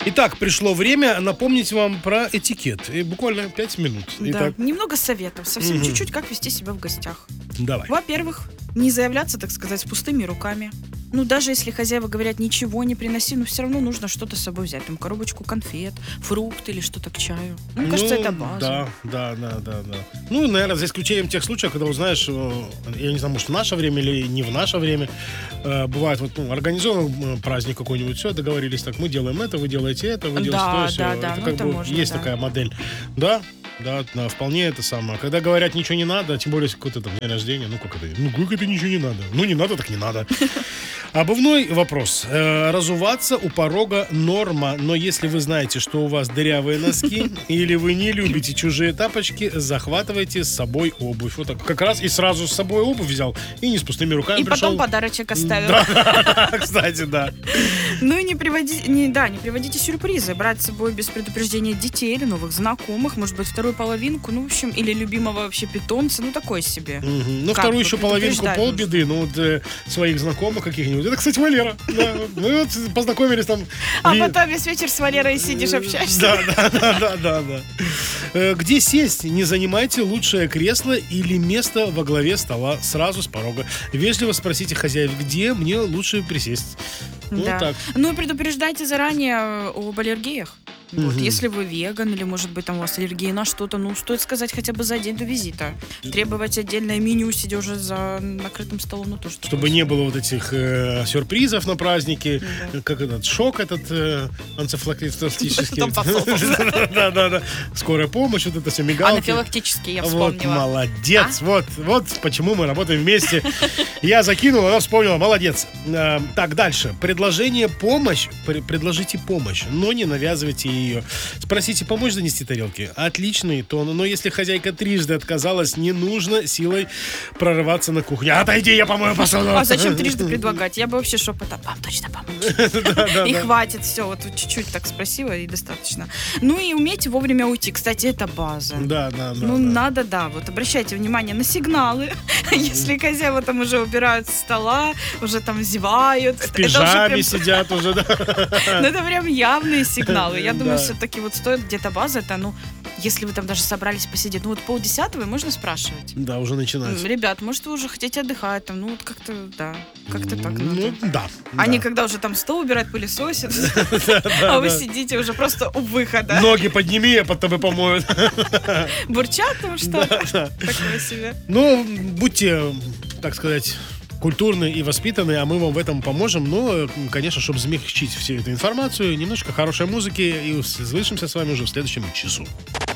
Итак, пришло время напомнить вам про этикет. И буквально 5 минут. Да. Итак, Немного советов, совсем чуть-чуть, как вести себя в гостях. давай. Во-первых, не заявляться, так сказать, с пустыми руками. Ну, даже если хозяева говорят, ничего не приноси, но все равно нужно что-то с собой взять. Там коробочку конфет, фрукт или что-то к чаю. Мне кажется, это база. Да. Ну, наверное, за исключением тех случаев, когда узнаешь, я не знаю, может, в наше время или не в наше время, бывает, вот, организован праздник какой-нибудь, все, договорились, так, мы делаем это, вы делаете это, вы делаете то, все. Да, Это ну как это бы можно, есть да. такая модель. Да, вполне это самое. Когда говорят, ничего не надо, тем более, какое-то там день рождения, ну, как это ничего не надо? Ну, не надо, так не надо. Обувной вопрос. Разуваться у порога норма, но если вы знаете, что у вас дырявые носки или вы не любите чужие тапочки, захватывайте с собой обувь. Вот так. Как раз и сразу с собой обувь взял, и не с пустыми руками И пришел. потом подарочек оставил. Да, кстати, да. Ну и не приводите сюрпризы. Брать с собой без предупреждения детей или новых знакомых, может быть, вторую половинку, ну, в общем, или любимого вообще питомца, ну, такой себе. Ну, Как вторую бы еще половинку предупреждать полбеды, ну, вот своих знакомых каких-нибудь. Это, кстати, Валера. Да. Мы вот познакомились там. А потом весь вечер с Валерой сидишь, общаешься. Да. Где сесть? Не занимайте лучшее кресло или место во главе стола сразу с порога. Вежливо спросите хозяев, где мне лучше присесть. Ну, Да. так. Ну и предупреждайте заранее об аллергиях. Вот, если вы веган или, может быть, там у вас аллергия на что-то, ну, стоит сказать хотя бы за день до визита. Требовать отдельное меню, сидя уже за накрытым столом, ну, тоже. Чтобы не было вот этих сюрпризов на празднике, как этот шок этот анфилактический. Да. Скорая помощь, вот это все мигалки. Анафилактический, я Вот, вспомнила. молодец. Вот почему мы работаем вместе. Я закинул, она вспомнила. Молодец. Так, дальше. Предложите помощь, но не навязывайте ее. Спросите, помочь занести тарелки? Отличный тон. Но если хозяйка трижды отказалась, не нужно силой прорываться на кухню. Отойди, я помою посуду. А зачем трижды предлагать? Я бы вообще шепотом, вам точно помочь. И хватит, все, вот чуть-чуть так спросила и достаточно. Ну и умейте вовремя уйти. Кстати, это база. Да. Ну, надо, вот обращайте внимание на сигналы. Если хозяева там уже убирают со стола, уже там зевают. В пижаме сидят уже, да. Ну, это прям явные сигналы. Я думаю, все-таки вот стоит где-то база, это, ну, если вы там даже собрались посидеть, ну, вот 9:30 можно спрашивать. Да, уже начинается. Ребят, может, вы уже хотите отдыхать, там, ну, вот как-то, да, как-то так надо. Ну, да. Они когда уже там стол убирают, пылесосят, а вы сидите уже просто у выхода. Ноги подними, я под тобой помою. Бурчат там что-то. Такое себе. Ну, будьте, так сказать, культурны и воспитаны, а мы вам в этом поможем. Но, конечно, чтобы смягчить всю эту информацию, немножко хорошей музыки, и слышимся с вами уже в следующем часу.